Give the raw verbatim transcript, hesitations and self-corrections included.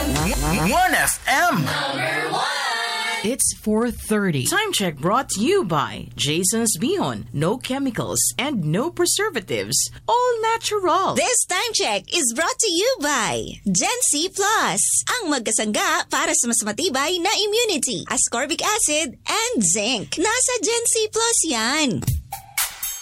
one F M. It's four thirty. Time check brought to you by Jason's Bihon. No chemicals and no preservatives. All natural. This time check is brought to you by Gen C Plus. Ang magkasangga para sa mas matibay na immunity, ascorbic acid, and zinc. Nasa Gen C Plus yan.